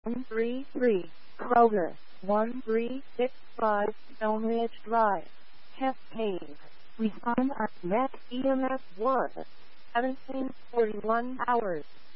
133 Kroger, 1365 Stone Ridge Drive, Cascade. Respond at Met EMS 1, 1741 hours.